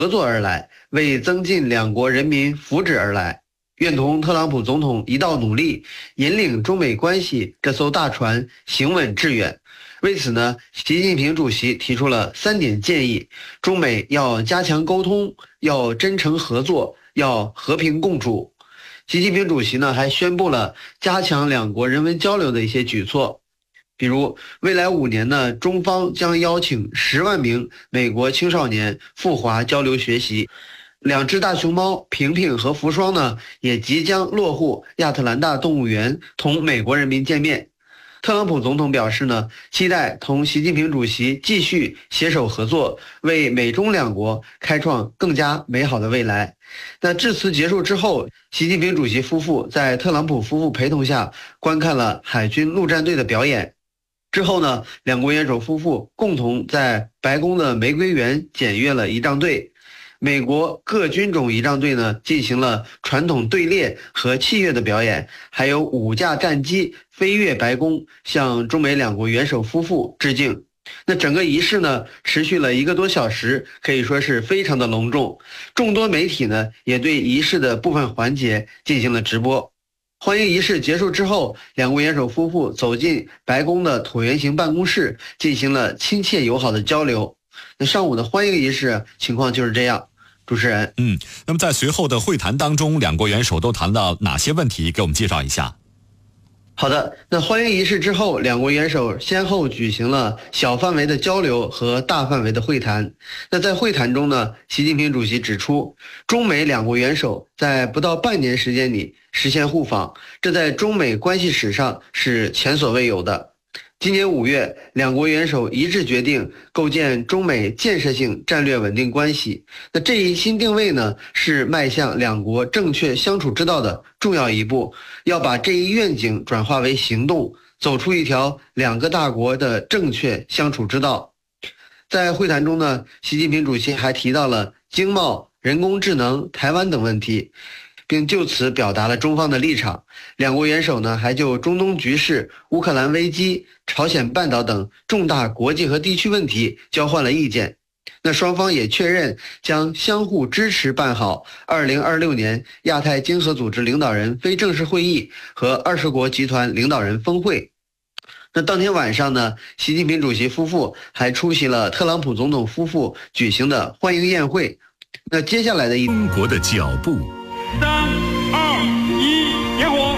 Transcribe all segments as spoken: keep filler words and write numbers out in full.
合作而来，为增进两国人民福祉而来，愿同特朗普总统一道努力，引领中美关系这艘大船行稳致远。为此呢，习近平主席提出了三点建议：中美要加强沟通，要真诚合作，要和平共处。习近平主席呢还宣布了加强两国人文交流的一些举措，比如未来五年呢，中方将邀请十万名美国青少年赴华交流学习。两只大熊猫平平和福双呢，也即将落户亚特兰大动物园，同美国人民见面。特朗普总统表示呢，期待同习近平主席继续携手合作，为美中两国开创更加美好的未来。那致辞结束之后，习近平主席夫妇在特朗普夫妇陪同下观看了海军陆战队的表演。之后呢，两国元首夫妇共同在白宫的玫瑰园检阅了仪仗队。美国各军种仪仗队呢进行了传统队列和器乐的表演，还有五架战机飞越白宫，向中美两国元首夫妇致敬。那整个仪式呢持续了一个多小时，可以说是非常的隆重。众多媒体呢也对仪式的部分环节进行了直播。欢迎仪式结束之后，两国元首夫妇走进白宫的椭圆形办公室，进行了亲切友好的交流。那上午的欢迎仪式情况就是这样。主持人， 嗯，那么在随后的会谈当中，两国元首都谈到哪些问题？给我们介绍一下。 好的，那欢迎仪式之后，两国元首先后举行了小范围的交流和大范围的会谈。那在会谈中呢，习近平主席指出，中美两国元首在不到半年时间里实现互访，这在中美关系史上是前所未有的。今年五月，两国元首一致决定构建中美建设性战略稳定关系。那这一新定位呢，是迈向两国正确相处之道的重要一步，要把这一愿景转化为行动，走出一条两个大国的正确相处之道。在会谈中呢，习近平主席还提到了经贸、人工智能、台湾等问题，并就此表达了中方的立场。两国元首呢还就中东局势、乌克兰危机、朝鲜半岛等重大国际和地区问题交换了意见。那双方也确认将相互支持办好二零二六年亚太经合组织领导人非正式会议和二十国集团领导人峰会。那当天晚上呢，习近平主席夫妇还出席了特朗普总统夫妇举行的欢迎宴会。那接下来的一中国的脚步。 三二一，点火！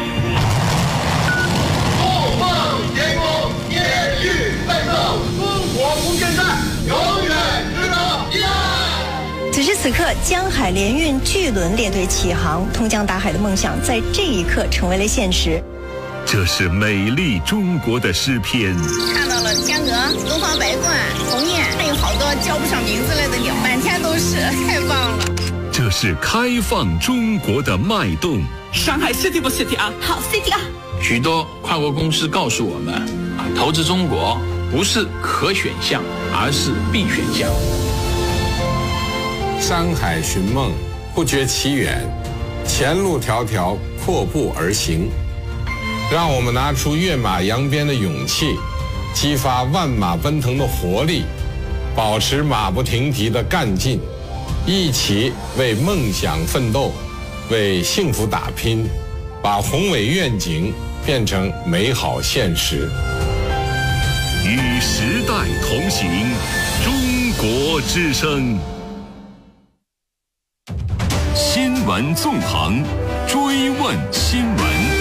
后放天空，天欲奋斗，中国不变态，永远值得依赖。 此时此刻，江海联运巨轮列队起航，通江达海的梦想在这一刻成为了现实。 这是美丽中国的诗篇。 看到了天鹅、东方白鹳、鸿雁，还有好多叫不上名字来的鸟，满天都是，太棒了。 这是开放中国的脉动。 上海 City 不 City 啊？ 好 City 啊！ 许多跨国公司告诉我们，投资中国不是可选项，而是必选项。 山海寻梦，不觉其远，前路迢迢，阔步而行。让我们拿出跃马扬鞭的勇气，激发万马奔腾的活力，保持马不停蹄的干劲，一起为梦想奋斗，为幸福打拼，把宏伟愿景变成美好现实。 与时代同行，中国之声。新闻纵横，追问新闻。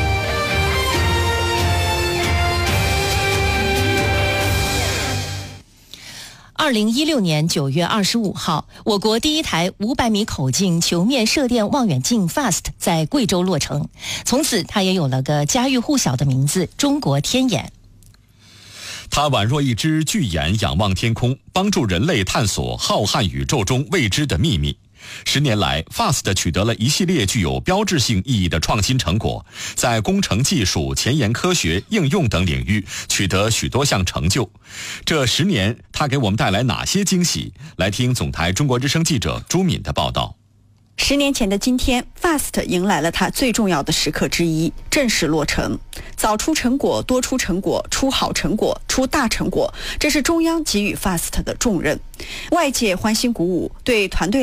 二零一六年九月二十五号，我国第一台五百米口径球面射电望远镜 FAST 在贵州落成，从此它也有了个家喻户晓的名字——中国天眼。 它宛若一只巨眼仰望天空，帮助人类探索浩瀚宇宙中未知的秘密。十年来 ，FAST 取得了一系列具有标志性意义的创新成果，在工程技术、前沿科学、应用等领域取得许多项成就。这十年，它给我们带来哪些惊喜？来听总台中国之声记者朱敏的报道。 十年前的今天 ，Fast 迎来了它最重要的时刻之一——正式落成。早出成果，多出成果，出好成果，出大成果，这是中央给予 Fast 的重任。外界欢欣鼓舞，对团队